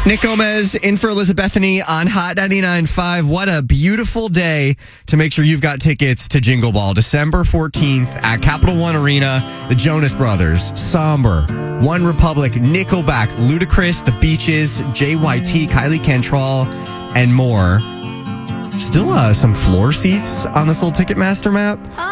Nick Gomez in for Elizabethany on Hot 99.5. What a beautiful day to make sure you've got tickets to Jingle Ball. December 14th at Capital One Arena. The Jonas Brothers, Somber, One Republic, Nickelback, Ludacris, The Beaches, JYT, Kylie Cantrell, and more. Still some floor seats on this little Ticketmaster map.